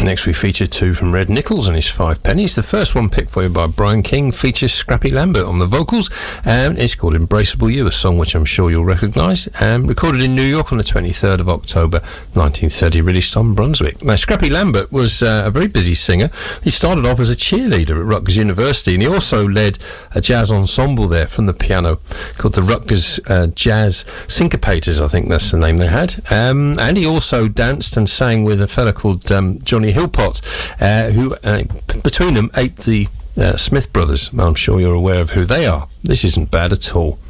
Next we feature two from Red Nichols and his Five Pennies. The first one picked for you by Brian King features Scrappy Lambert on the vocals, and it's called Embraceable You, a song which I'm sure you'll recognise. Recorded in New York on the 23rd of October 1930, released on Brunswick. Now, Scrappy Lambert was a very busy singer. He started off as a cheerleader at Rutgers University, and he also led a jazz ensemble there from the piano called the Rutgers Jazz Syncopators, I think that's the name they had. And he also danced and sang with a fella called Johnny Hillpot, who between them aped the Smith Brothers. I'm sure you're aware of who they are. This isn't bad at all.